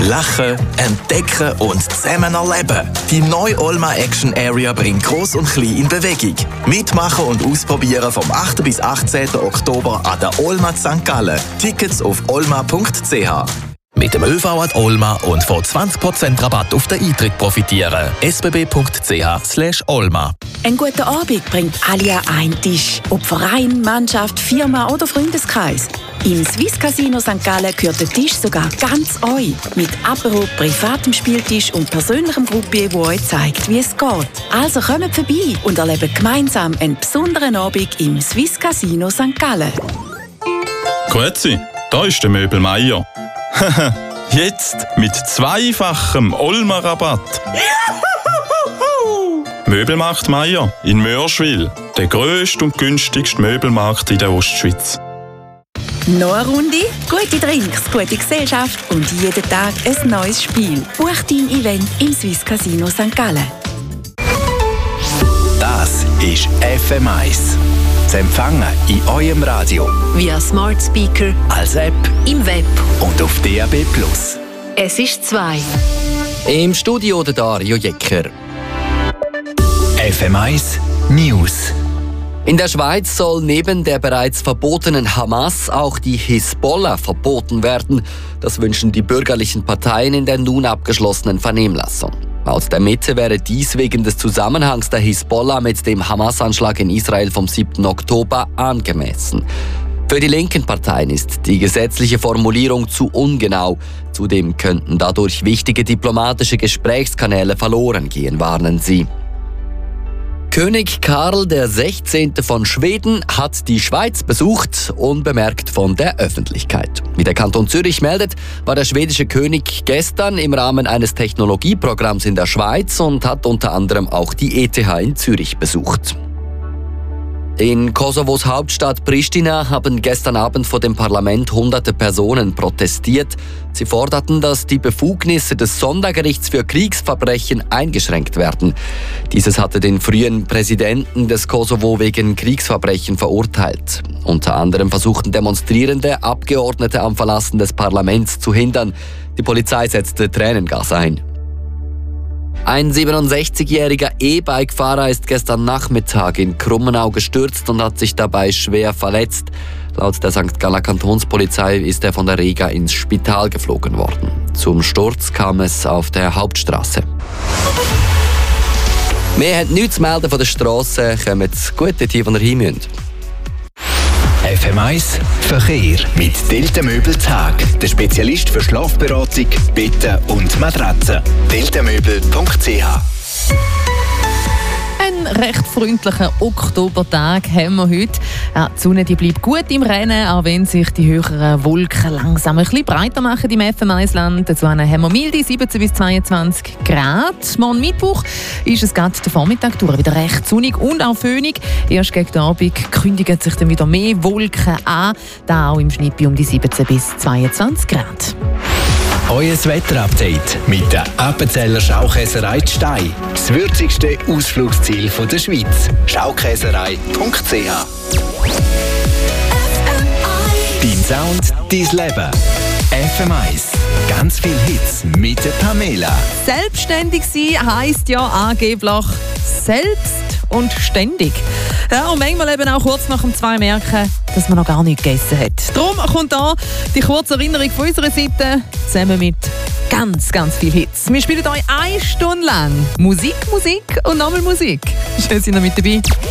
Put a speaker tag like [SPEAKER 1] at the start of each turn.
[SPEAKER 1] Lachen, entdecken und zusammen erleben. Die neue Olma Action Area bringt Gross und Klein in Bewegung. Mitmachen und ausprobieren vom 8. bis 18. Oktober an der Olma St. Gallen. Tickets auf olma.ch. Mit dem ÖV an Olma und von 20% Rabatt auf den Eintritt profitieren. sbb.ch/olma.
[SPEAKER 2] Ein guter Abend bringt alle an einen Tisch. Ob Verein, Mannschaft, Firma oder Freundeskreis. Im Swiss Casino St. Gallen gehört der Tisch sogar ganz euch. Mit Apero, privatem Spieltisch und persönlichem Gruppier, das euch zeigt, wie es geht. Also kommt vorbei und erlebt gemeinsam einen besonderen Abend im Swiss Casino St. Gallen.
[SPEAKER 3] Grüezi, da ist der Möbel Meier. Jetzt mit zweifachem Olma-Rabatt. Möbelmarkt Meier in Mörschwil. Der grösste und günstigste Möbelmarkt in der Ostschweiz.
[SPEAKER 2] Noch eine Runde, gute Drinks, gute Gesellschaft und jeden Tag ein neues Spiel. Buch dein Event im Swiss Casino St. Gallen.
[SPEAKER 1] Das ist FM1. Zu empfangen in eurem Radio.
[SPEAKER 4] Via Smart Speaker,
[SPEAKER 1] Als App
[SPEAKER 4] im Web.
[SPEAKER 1] und auf DAB+.
[SPEAKER 4] Es ist 2.
[SPEAKER 5] Im Studio der Dario Jecker.
[SPEAKER 1] FM1 News.
[SPEAKER 5] In der Schweiz soll neben der bereits verbotenen Hamas auch die Hisbollah verboten werden. Das wünschen die bürgerlichen Parteien in der nun abgeschlossenen Vernehmlassung. Laut der Mitte wäre dies wegen des Zusammenhangs der Hisbollah mit dem Hamas-Anschlag in Israel vom 7. Oktober angemessen. Für die linken Parteien ist die gesetzliche Formulierung zu ungenau. Zudem könnten dadurch wichtige diplomatische Gesprächskanäle verloren gehen, warnen sie. König Karl XVI. Von Schweden hat die Schweiz besucht, unbemerkt von der Öffentlichkeit. Wie der Kanton Zürich meldet, war der schwedische König gestern im Rahmen eines Technologieprogramms in der Schweiz und hat unter anderem auch die ETH in Zürich besucht. In Kosovos Hauptstadt Pristina haben gestern Abend vor dem Parlament hunderte Personen protestiert. Sie forderten, dass die Befugnisse des Sondergerichts für Kriegsverbrechen eingeschränkt werden. Dieses hatte den frühen Präsidenten des Kosovo wegen Kriegsverbrechen verurteilt. Unter anderem versuchten Demonstrierende, Abgeordnete am Verlassen des Parlaments zu hindern. Die Polizei setzte Tränengas ein. Ein 67-jähriger E-Bike-Fahrer ist gestern Nachmittag in Krummenau gestürzt und hat sich dabei schwer verletzt. Laut der St. Galler Kantonspolizei ist er von der Rega ins Spital geflogen worden. Zum Sturz kam es auf der Hauptstraße. Wir haben nichts zu melden von der Strasse, kommen gute Tee, die ihr hin müsst.
[SPEAKER 1] FM1 Verkehr mit Delta Möbel Tag. Der Spezialist für Schlafberatung, Betten und Matratzen. deltamöbel.ch.
[SPEAKER 6] Ein recht freundlicher Oktobertag haben wir heute. Ja, die Sonne die bleibt gut im Rennen, auch wenn sich die höheren Wolken langsam ein bisschen breiter machen im FM1-Land. Dazu haben wir milde 17 bis 22 Grad. Morgen Mittwoch ist es gerade der Vormittag durch wieder recht sonnig und auch föhnig. Erst gegen den Abend kündigen sich dann wieder mehr Wolken an. Da auch im Schnitt bei um die 17 bis 22 Grad.
[SPEAKER 1] Euer Wetterupdate mit der Appenzeller Schaukäserei Stein. Das würzigste Ausflugsziel der Schweiz. Schaukäserei.ch. Dein Sound, dein Leben. FM1. Ganz viel Hits mit der Pamela.
[SPEAKER 6] Selbstständig sein heisst ja angeblich selbst und ständig. Ja, und manchmal eben auch kurz nach dem 2 merken, dass man noch gar nichts gegessen hat. Darum kommt da die kurze Erinnerung von unserer Seite zusammen mit ganz, ganz viel Hits. Wir spielen euch 1 Stunde lang Musik und nochmal Musik. Schön, sind ihr mit dabei.